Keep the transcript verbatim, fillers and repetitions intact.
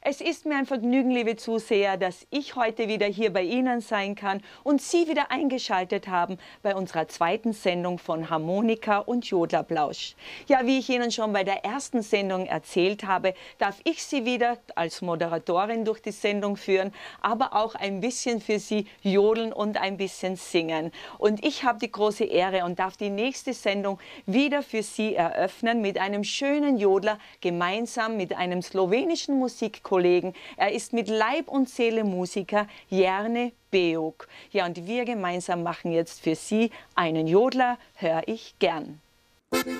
Es ist mir ein Vergnügen, liebe Zuseher, dass ich heute wieder hier bei Ihnen sein kann und Sie wieder eingeschaltet haben bei unserer zweiten Sendung von Harmonika und Jodlerplausch. Ja, wie ich Ihnen schon bei der ersten Sendung erzählt habe, darf ich Sie wieder als Moderatorin durch die Sendung führen, aber auch ein bisschen für Sie jodeln und ein bisschen singen. Und ich habe die große Ehre und darf die nächste Sendung wieder für Sie eröffnen mit einem schönen Jodler, gemeinsam mit einem slowenischen Musikkollegen. Er ist mit Leib und Seele Musiker, Jernej Beuk. Ja, und wir gemeinsam machen jetzt für Sie einen Jodler, höre ich gern.